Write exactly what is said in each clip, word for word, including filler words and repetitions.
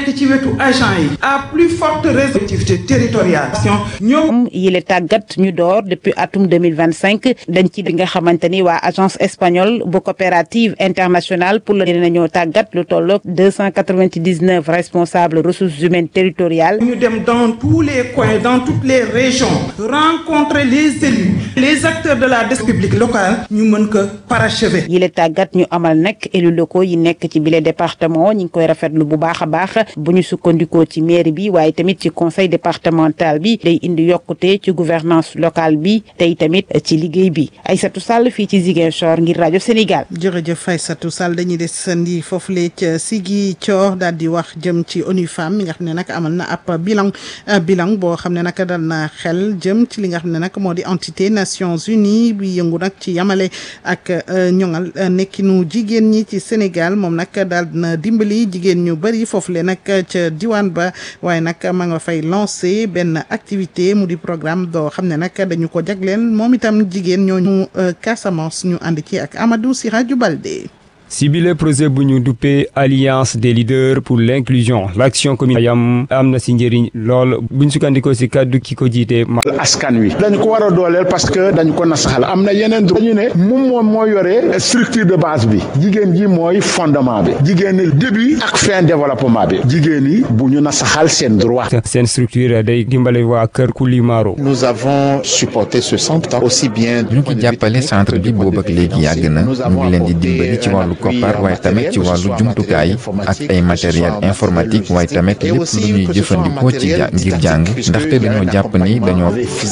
nekk ci wetu agent yi à plus forte responsabilité territoriale ñoom yile tàggat ñu door depuis atum deux mille vingt-cinq dañ ci bi nga xamante ni waa agence espagnole bu coopérative internationale pour le dinañoo tàggat lu tolloog deux cent quatre-vingt-dix-neuf responsables ressources humaines territoriales. ñu dem dans tous les coins dans toutes les régions rencontrer les élus les acteurs de la dette publique locale ñu mën ko parachever. yile tàggat ñu amal nag élus locaux yi nekk ci bile département ñu ngi koy rafetlu bu baax a baax bu ñu sukkandikoo ci mairie bi waaye tamit ci conseil départemental bi day indi yokkute ci gouvernance locale bi tey tamit ci liggéey bi Aïssatou Sall fii ci Ziguinchor ngir rajo Sénégal. jërëjëf Aïssatou Sall dañuy desandi foofu la ca Ziguinchor daal di wax jëm ci ONU Femmes mi nga xam ne nag amal na ab bilan bilan boo xam ne nag dal na xel jëm ci li nga xam ne nag moo di entité Nations Unies bi yëngu nag ci yamale ak ñoŋal nekkinu jigéen ñi ci Sénégal moom nag daal na dimbali jigéen ñu bëri foofu le nag ca diwaan ba waaye nag ma nga fay lancé benn activité mu di programme doo xam ne nag dañu ko jagleel moom itam jigéen ñooñu Casamance ñu ànd ci ak Amadou Sirajou Baldé. si bile projet bu ñu duppee alliance des leaders pour l'inclusion l'action commune yam am na si njëriñ lool buñ sukkandikoo si kàddu ki ko jiite askan wi dañ ko war a dooleel parce que dañ ko nasaxal am na yeneen dañu ne moom moom moo yore structure de base bi jigéen ji mooy fondement bi jigéen ñi début ak fin développement bi jigéen yi bu ñu nasaxal seen droit seen structure day dimbale waa kër Koulimaro. nous avons supporté ce centre aussi bien ñu ngi jàppale centre bi boobu ak léegi yàgg na mu ngi leen di dimbali ci wàllu koppar waaye tamit ci wàllu jumtukaay ak ay matériel informatique waaye tamit lépp lu ñuy jëfandikoo ci ngir jàng ndaxte dañoo jàpp ni dañoo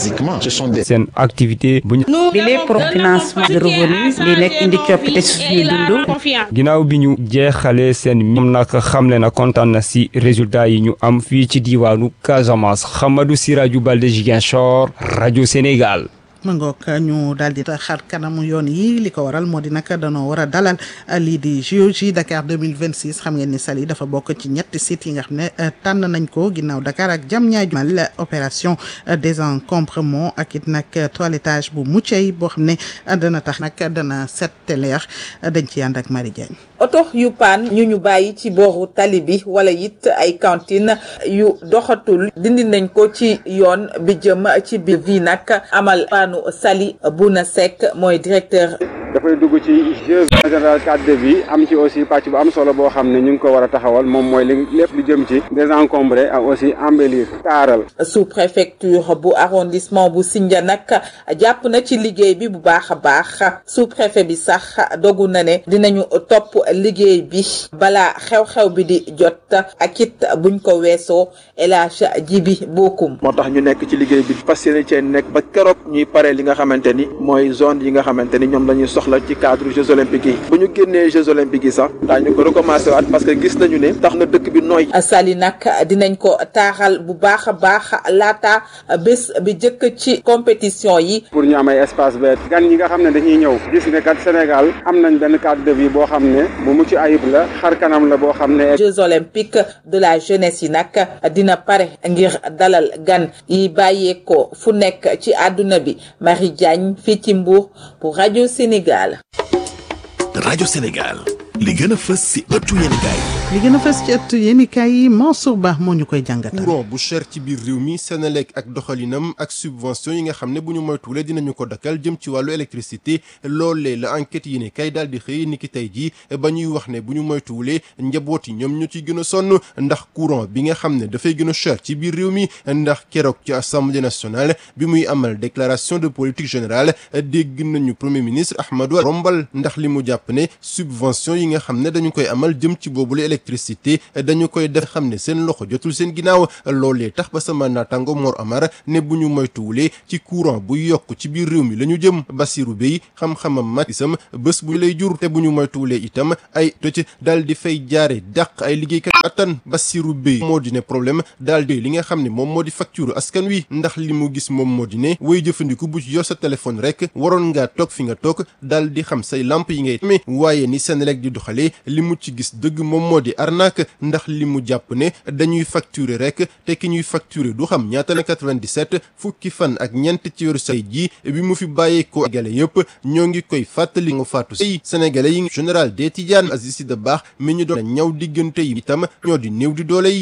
seen activité bu ñu bile pour financement de revenus li nekk indi coppite suñu dund. ginnaaw bi ñu jeexalee seen ñoom nag xamle na kontaan na si résultat yi ñu am fii ci diwaanu Casamance Hamadou Sirajou Balde Ziguinchor rajo Sénégal. ma ngoog ñu daal di xar kanamu yoon yi li ko waral moo di nag danoo war a dalal lii di J O J Dakar deux mille vingt-six xam ngeen ni Saly dafa bokk ci ñetti sites yi nga xam ne tànn nañ ko ginnaaw Dakar ak Diamniadio mal opération désencombrement ak it nag toilettage bu mucc ayib boo xam ne dana tax nag dana set te leer dañ ci ànd ak Marie Diagne. oto yu paan ñu ñu bàyyi ci booru tali bi wala it ay cantine yu doxatul dindi nañ ko ci yoon bi jëm ci biir vi nag amal paanu Saly Bouna Seck mooy directeur. dafay dugg ci jeu général quatre de bi am ci aussi pàcc bu am solo boo xam ne ñu ngi ko war a taxawal moom mooy li lépp lu jëm ci désencombrer ak aussi embellir taaral. sous préfecture bu arrondissement bu Sindia nag jàpp na ci liggéey bi bu baax a baax sous préfet bi sax dogu na ne dinañu topp liggéey bi balaa xew-xew bi di jot ak it buñ ko weesoo El Hadj Djibi Bokum. moo tax ñu nekk ci liggéey bi fas yéene cee nekk ba keroog ñuy pare li nga xamante ni mooy zone yi nga xamante ni ñoom lañuy soxla ci cadre Jeux olympiques yi bu ñu génnee Jeux olympiques yi sax daañu ko recommencer waat parce que gis nañu ne tax na dëkk bi nooy. Saly nag dinañ ko taaxal bu baax a baax laata bés bi jëkk ci compétition yi. pour ñu am ay espace vert gan ñi nga xam ne dañuy ñëw gis ne kat Sénégal am nañ benn cadre de vie boo xam ne bu mucc ayib la xar kanam la boo xam ne. Jeux olympiques de la jeunesse yi nag dina pare ngir dalal gan yi bàyyeekoo fu nekk ci àdduna bi Marie Diagne fii ci Mbour pour rajo Sénégal. rajo Sénégal li gën a fës ci ëttu yéenekaay li gën a fës ci ëttu yéenekaay yi Mansour Ba moo ñu koy jàngatal. courant bu cher ci biir réew mi Senelec ak doxalinam ak subvention yi nga xam ne bu ñu moytuwulee dinañu ko dakkal jëm ci wàllu électricité loolee la enquête yéenekaay daal di xëy niki tey jii ba ñuy wax ne bu ñu moytuwulee njaboot yi ñoom ñoo ciy gën a sonn ndax courant bi nga xam ne dafay gën a cher ci biir réew mi ndax keroog ci assemblée nationale bi muy amal déclaration de politique générale dégg nañu premier ministre Ahmadou Rombal ndax li mu jàpp ne subvention yi nga xam ne dañu koy amal jëm ci boobule électricité dañu koy def xam ne seen loxo jotul seen ginnaaw loolee tax ba sama naataango Mor Amar ne bu ñu moytuwulee ci courant bu yokk ci biir réew mi la ñu jëm Bassirou Bey xam-xamam matisam bés bu lay jur te bu ñu moytuwulee itam ay tëcc daal di fay jaare dàq ay liggéeykat attan Bassirou Bey moo di ne problème daal di li nga xam ne moom moo di facture askan wi ndax li mu gis moom moo di ne way jëfandiku bu ci yor sa téléphone rek waroon ngaa toog fi nga toog daal di xam say lamp yi ngay amee waaye ni Senelec di doxalee li mu ci gis dëgg moom moo di arnaque ndax li mu jàpp ne dañuy facturer rek te ki ñuy facturer du xam ñaata la quatre-vingt-dix-sept fukki fan ak ñeent ci weeru say ji bi mu fi bàyyeekoo sénégalais yëpp ñoo ngi koy fàttali nga faatu say sénégalais yi général des Tidianes Aziz Sy Dabakh mi ñu doon ñaw diggante yi itam ñoo di néew di doole yi